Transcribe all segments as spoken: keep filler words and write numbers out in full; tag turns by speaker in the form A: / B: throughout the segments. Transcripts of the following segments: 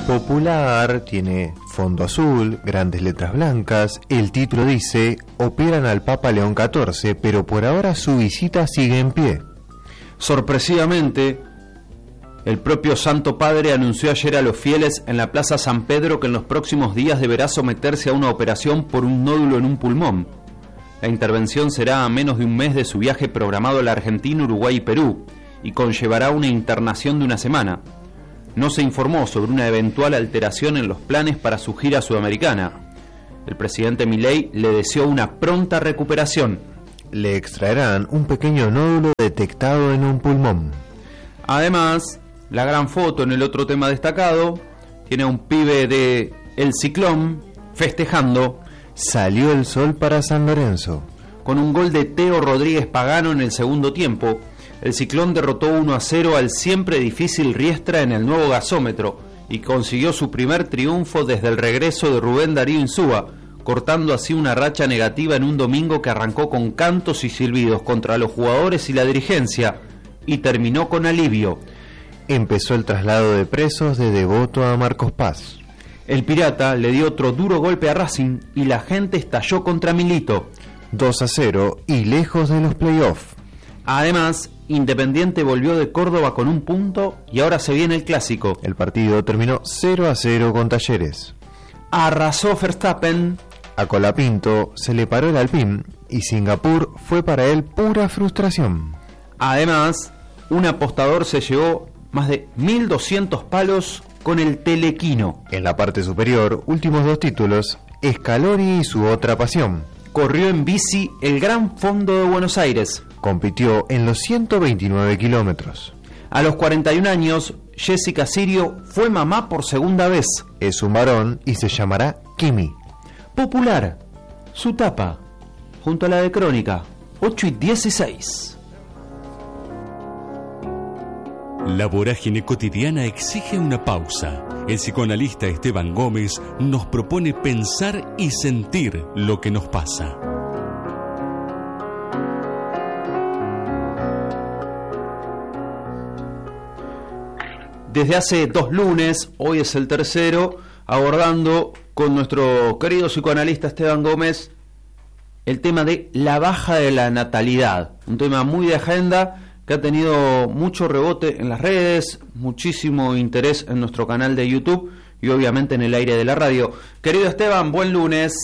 A: Popular tiene fondo azul, grandes letras blancas. El título dice: operan al Papa León catorce, pero por ahora su visita sigue en pie.
B: Sorpresivamente, el propio Santo Padre anunció ayer a los fieles en la Plaza San Pedro que en los próximos días deberá someterse a una operación por un nódulo en un pulmón. La intervención será a menos de un mes de su viaje programado a la Argentina, Uruguay y Perú, y conllevará una internación de una semana. No se informó sobre una eventual alteración en los planes para su gira sudamericana. El presidente Milei le deseó una pronta recuperación.
A: Le extraerán un pequeño nódulo detectado en un pulmón.
B: Además, la gran foto en el otro tema destacado tiene a un pibe de El Ciclón festejando.
A: Salió el sol para San Lorenzo.
B: Con un gol de Teo Rodríguez Pagano en el segundo tiempo, el Ciclón derrotó uno a cero al siempre difícil Riestra en el nuevo gasómetro y consiguió su primer triunfo desde el regreso de Rubén Darío Insúa, cortando así una racha negativa en un domingo que arrancó con cantos y silbidos contra los jugadores y la dirigencia y terminó con alivio.
A: Empezó el traslado de presos de Devoto a Marcos Paz.
B: El Pirata le dio otro duro golpe a Racing y la gente estalló contra Milito.
A: dos a cero y lejos de los playoffs.
B: Además, Independiente volvió de Córdoba con un punto y ahora se viene el clásico.
A: El partido terminó cero a cero con Talleres.
B: Arrasó Verstappen.
A: A Colapinto se le paró el Alpine y Singapur fue para él pura frustración.
B: Además, un apostador se llevó más de mil doscientos palos con el Telequino.
A: En la parte superior, últimos dos títulos, Scaloni y su otra pasión.
B: Corrió en bici el Gran Fondo de Buenos Aires.
A: Compitió en los ciento veintinueve kilómetros.
B: A los cuarenta y un años, Jessica Sirio fue mamá por segunda vez.
A: Es un varón y se llamará Kimi.
B: Popular, su tapa, junto a la de Crónica, ocho y dieciséis.
C: La vorágine cotidiana exige una pausa. El psicoanalista Esteban Gómez nos propone pensar y sentir lo que nos pasa.
B: Desde hace dos lunes, hoy es el tercero, abordando con nuestro querido psicoanalista Esteban Gómez el tema de la baja de la natalidad. Un tema muy de agenda que ha tenido mucho rebote en las redes, muchísimo interés en nuestro canal de YouTube y obviamente en el aire de la radio. Querido Esteban, buen lunes.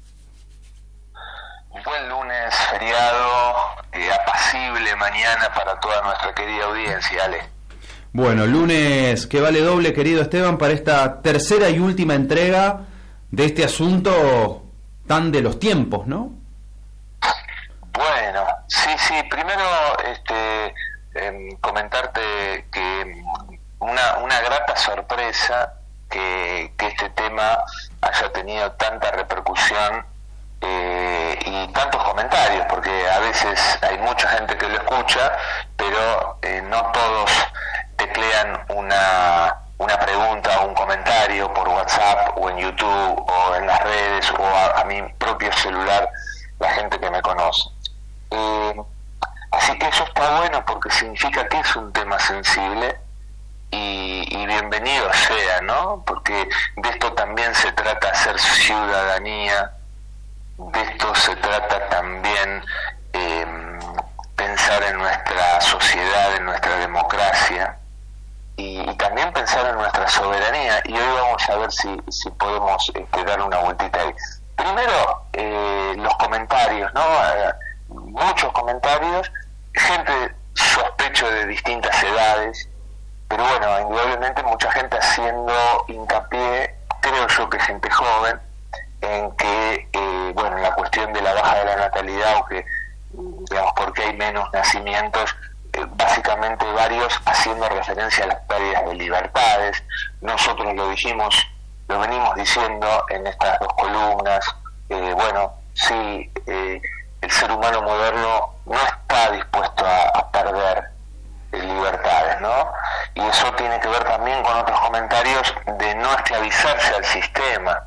D: Buen lunes, feriado, eh, apacible mañana para toda nuestra querida audiencia, Ale.
B: Bueno, lunes que vale doble, querido Esteban, para esta tercera y última entrega de este asunto tan de los tiempos, ¿no?
D: Bueno, sí, sí, primero este, eh, comentarte que una, una grata sorpresa que, que este tema haya tenido tanta repercusión eh, y tantos comentarios, porque a veces hay mucha gente que lo escucha, pero eh, no todos teclean una, una pregunta o un comentario por WhatsApp o en YouTube o en las redes o a, a mi propio celular, la gente que me conoce. Eh, así que eso está bueno porque significa que es un tema sensible y, y bienvenido sea, ¿no? Porque de esto también se trata hacer ciudadanía, de esto se trata también eh, pensar en nuestra sociedad, en nuestra democracia y, y también pensar en nuestra soberanía. Y hoy vamos a ver si, si podemos este, dar una vueltita ahí. Primero, eh, los comentarios, ¿no? Eh, muchos comentarios, gente sospecho de distintas edades, pero bueno, indudablemente mucha gente haciendo hincapié, creo yo que gente joven, en que, eh, bueno, la cuestión de la baja de la natalidad o que, digamos, porque hay menos nacimientos, eh, básicamente varios haciendo referencia a las pérdidas de libertades. Nosotros lo dijimos, lo venimos diciendo en estas dos columnas, eh, bueno, sí, eh, el ser humano moderno no está dispuesto a, a perder libertades, ¿no? Y eso tiene que ver también con otros comentarios de no esclavizarse al sistema.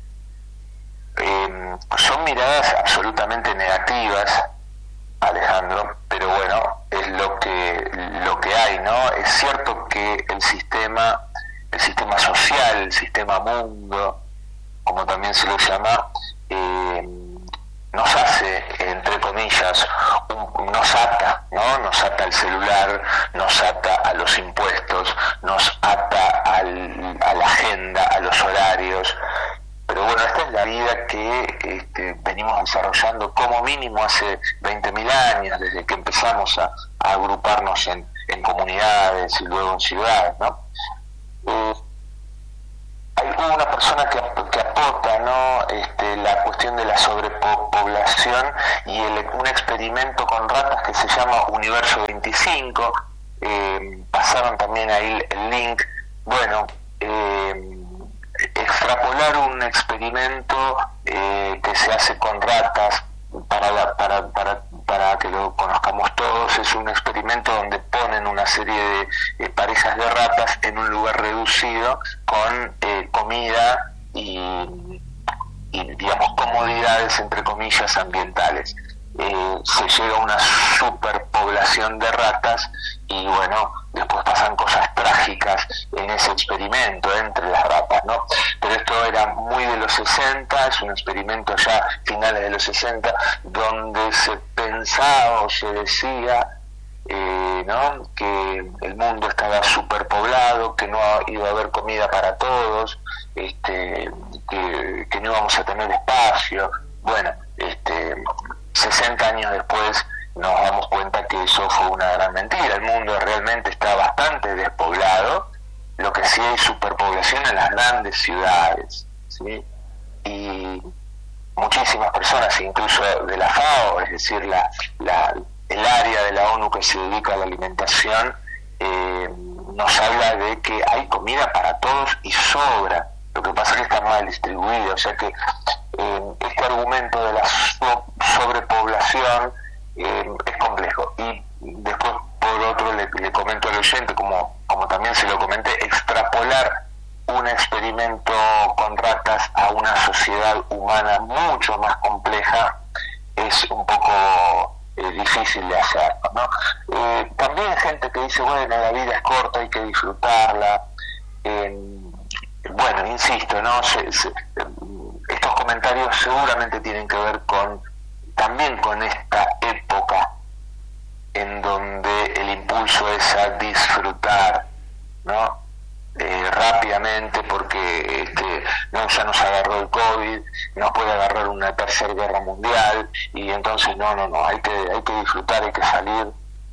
D: Eh, son miradas absolutamente negativas, Alejandro, pero bueno, es lo que lo que hay, ¿no? Es cierto que el sistema el sistema social, el sistema mundo, como también se lo llama, eh, nos hace, entre comillas, un, nos ata, ¿no? Nos ata al celular, nos ata a los impuestos, nos ata al, a la agenda, a los horarios. Pero bueno, esta es la vida que este, venimos desarrollando como mínimo hace veinte mil años, desde que empezamos a, a agruparnos en, en comunidades y luego en ciudades, ¿no? Eh, hay una persona que, que aporta, ¿no? este, la cuestión de la sobrepoblación y el, un experimento con ratas que se llama Universo veinticinco. Eh, pasaron también ahí el link. Bueno, eh, extrapolar un experimento eh, que se hace con ratas para, la, para, para, para que lo conozcamos todos. Es un experimento donde ponen una serie de eh, parejas de ratas en un lugar reducido con eh, comida y, y digamos comodidades entre comillas ambientales. Eh, se llega a una superpoblación de ratas y bueno, después pasan cosas trágicas en ese experimento entre las ratas, ¿no? Pero esto era muy de los sesenta, es un experimento ya finales de los sesenta, donde se pensaba o se decía eh, ¿no? que el mundo estaba superpoblado, que no iba a haber comida para todos, este, que, que no íbamos a tener espacio. Bueno, este sesenta años después nos damos cuenta que eso fue una gran mentira. El mundo realmente está bastante despoblado, lo que sí hay superpoblación en las grandes ciudades, ¿sí? Y muchísimas personas, incluso de la FAO, es decir, la, la, el área de la ONU que se dedica a la alimentación, eh, nos habla de que hay comida para todos y sobra. Lo que pasa es que está mal distribuido, o sea que eh, este argumento de la so- sobrepoblación eh, es complejo. Y después, por otro, le, le comento al oyente, como, como también se lo comenté, extrapolar un experimento con ratas a una sociedad humana mucho más compleja es un poco eh, difícil de hacer, ¿no? Eh, también hay gente que dice, bueno, la vida es corta, hay que disfrutarla. Eh, bueno, insisto, ¿no? Se, se, estos comentarios seguramente tienen que ver con también con esta época en donde el impulso es a disfrutar, ¿no? Eh, rápidamente, porque este, no, ya nos agarró el COVID, nos puede agarrar una tercera guerra mundial, y entonces no, no, no, hay que, hay que disfrutar, hay que salir.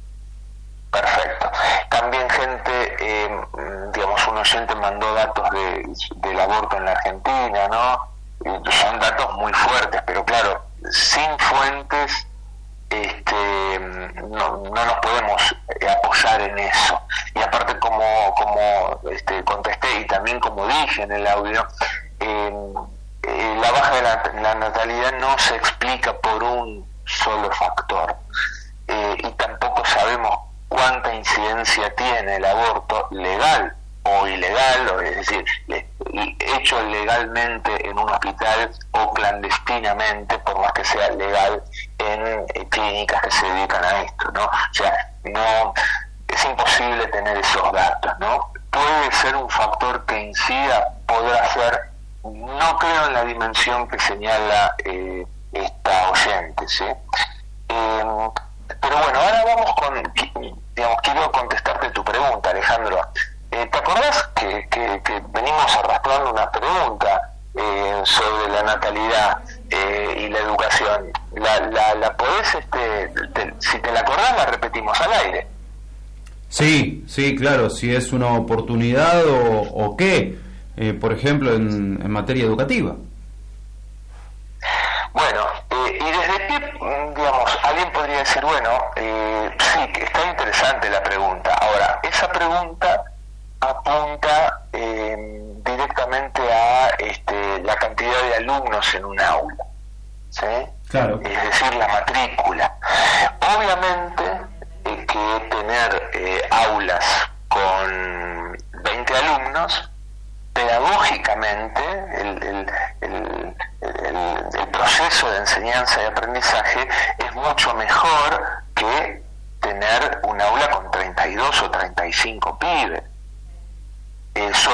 D: Perfecto. También gente, eh, digamos, un oyente mandó datos de, del aborto en la Argentina, ¿no? Y son datos muy fuertes, pero claro, sin fuentes este, no, no nos podemos apoyar en eso. Y aparte, como, como este, contesté y también como dije en el audio, eh, eh, la baja de la, la natalidad no se explica por un solo factor, eh, y tampoco sabemos cuánta incidencia tiene el aborto legal o ilegal, o es decir, le, hecho legalmente en un hospital o clandestinamente, por más que sea legal, en eh, clínicas que se dedican a esto, ¿no? O sea, no es imposible tener esos datos, ¿no? Puede ser un factor que incida, podrá ser, no creo en la dimensión que señala eh, esta oyente, ¿sí? Eh, pero bueno, ahora vamos con, digamos, quiero contestarte tu pregunta, Alejandro. Eh, ¿Te acordás que, que, que venimos arrastrando una pregunta eh, sobre la natalidad eh, y la educación? La, la, la podés, este, te, si te la acordás, la repetimos al aire.
B: Sí, sí, claro, si es una oportunidad o, o qué, eh, por ejemplo, en, en materia educativa.
D: Bueno, eh, y desde qué, digamos, alguien podría decir, bueno, eh, sí, que está interesante la pregunta. Ahora, esa pregunta apunta eh, directamente a este, la cantidad de alumnos en un aula, ¿sí?
B: Claro.
D: Es decir, la matrícula. Obviamente eh, que tener eh, aulas con veinte alumnos, pedagógicamente el, el, el, el, el proceso de enseñanza y aprendizaje es mucho mejor que tener un aula con treinta y dos o treinta y cinco pibes. Eh, sobre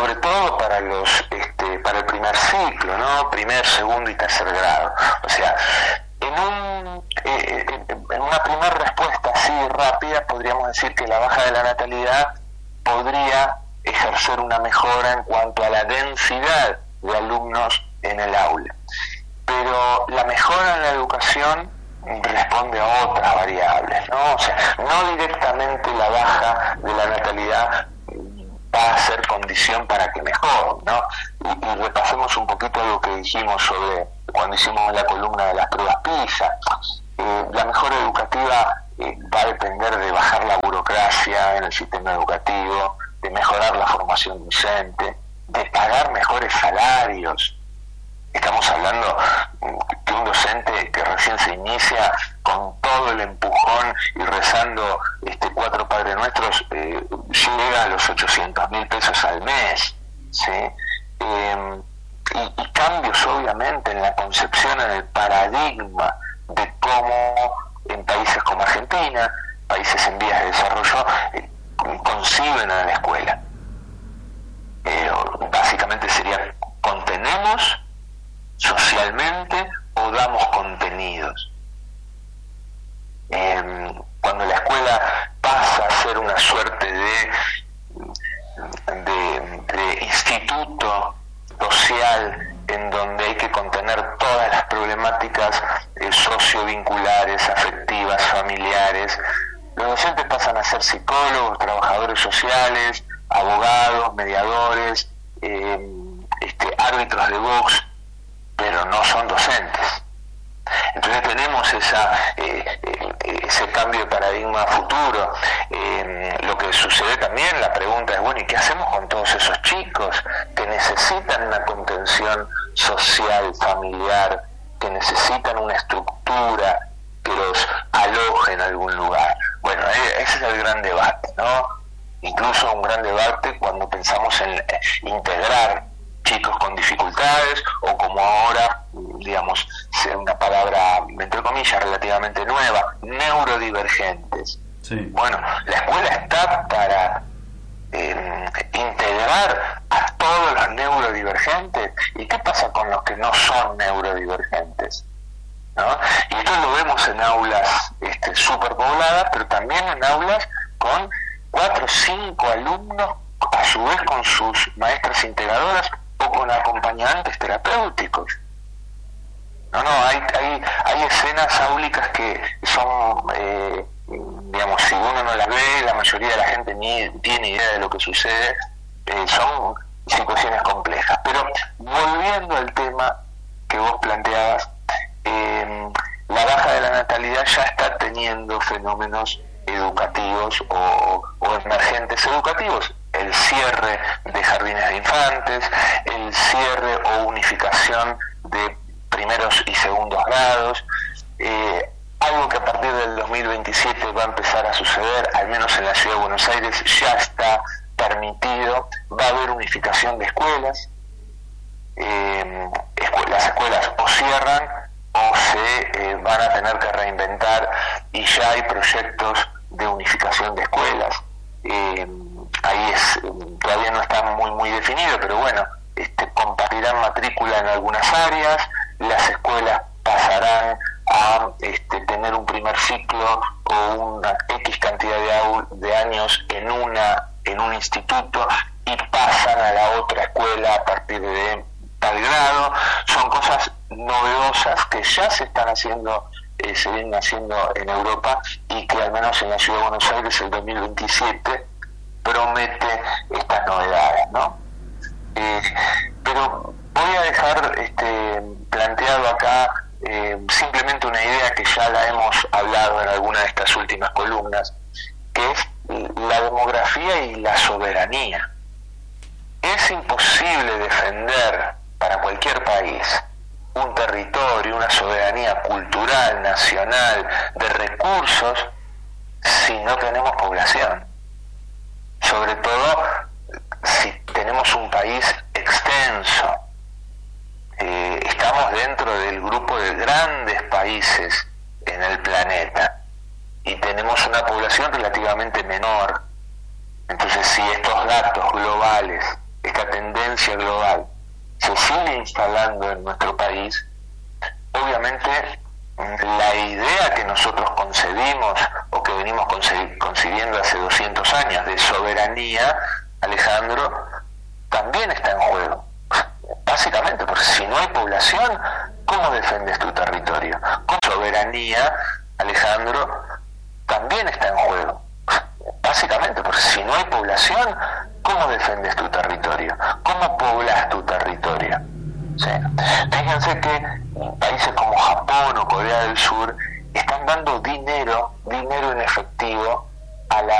D: sobre todo para los este, para el primer ciclo, ¿no? Primer, segundo y tercer grado. O sea, en un eh, en una primera respuesta así rápida podríamos decir que la baja de la natalidad podría ejercer una mejora en cuanto a la densidad de alumnos en el aula, pero la mejora en la educación responde a otras variables, ¿no? O sea, no directamente la baja de la natalidad va a ser condición para que mejore, ¿no? Y, y repasemos un poquito lo que dijimos sobre cuando hicimos la columna de las pruebas PISA. Eh, la mejora educativa eh, va a depender de bajar la burocracia en el sistema educativo, de mejorar la formación docente, de pagar mejores salarios. Estamos hablando que un docente que recién se inicia con todo el empujón y rezando este cuatro Padres Nuestros eh, llega a los ochocientos mil pesos al mes, ¿sí? Eh, y, y cambios obviamente en la concepción, en el paradigma de cómo en países como Argentina, países en vías de desarrollo, eh, conciben a la escuela. Eh, básicamente sería: contenemos socialmente o damos contenidos. Eh, cuando la escuela pasa a ser una suerte de, de, de instituto social en donde hay que contener todas las problemáticas eh, sociovinculares, afectivas, familiares, los docentes pasan a ser psicólogos, trabajadores sociales, abogados, mediadores, eh, este, árbitros de box, pero no son docentes. Entonces tenemos esa, eh, eh, ese cambio de paradigma futuro. Eh, lo que sucede también, la pregunta es, bueno, ¿y qué hacemos con todos esos chicos que necesitan una contención social, familiar, que necesitan una estructura que los aloje en algún lugar? Bueno, ese es el gran debate, ¿no? Incluso un gran debate cuando pensamos en eh, integrar chicos con dificultades, o como ahora, digamos, sea una palabra, entre comillas, relativamente nueva, neurodivergentes.
B: Sí.
D: Bueno, la escuela está para eh, integrar a todos los neurodivergentes. ¿Y qué pasa con los que no son neurodivergentes? ¿No? Y esto lo vemos en aulas este, superpobladas, pero también en aulas con cuatro o cinco alumnos, a su vez con sus maestras integradoras o con acompañantes terapéuticos. No, no, hay, hay, hay escenas áulicas que son, eh, digamos, si uno no las ve, la mayoría de la gente ni tiene idea de lo que sucede, eh, son situaciones complejas. Pero volviendo al tema que vos planteabas, eh, la baja de la natalidad ya está teniendo fenómenos educativos o, o emergentes educativos. El cierre de jardines de infantes, el cierre o unificación de primeros y segundos grados, eh, algo que a partir del dos mil veintisiete va a empezar a suceder, al menos en la ciudad de Buenos Aires ya está permitido, va a haber unificación de escuelas, eh, escu- las escuelas o cierran o se eh, van a tener que reinventar, y ya hay proyectos de unificación de escuelas. Eh, ahí es, todavía no está muy muy definido, pero bueno, este, compartirán matrícula en algunas áreas, las escuelas pasarán a este, tener un primer ciclo o una X cantidad de, au- de años en una en un instituto, y pasan a la otra escuela a partir de tal grado. Son cosas novedosas que ya se están haciendo, eh, se vienen haciendo en Europa, y que al menos en la ciudad de Buenos Aires el dos mil veintisiete promete estas novedades, ¿no? Eh, pero voy a dejar este, planteado acá eh, simplemente una idea que ya la hemos hablado en alguna de estas últimas columnas, que es la demografía y la soberanía. Es imposible defender para cualquier país un territorio, una soberanía cultural, nacional, de recursos, si no tenemos población. Sobre todo si tenemos un país extenso. Eh, estamos dentro del grupo de grandes países en el planeta y tenemos una población relativamente menor. Entonces, si estos datos globales, esta potencia global se sigue instalando en nuestro país, obviamente la idea que nosotros concebimos o que venimos concibiendo hace doscientos años de soberanía, Alejandro, también está en juego. Básicamente, porque si no hay población, ¿cómo defendes tu territorio? Con soberanía, Alejandro, también está en juego. Básicamente, porque si no hay población, ¿cómo defendes tu territorio? ¿Cómo poblas tu territorio? ¿Sí? Fíjense que países como Japón o Corea del Sur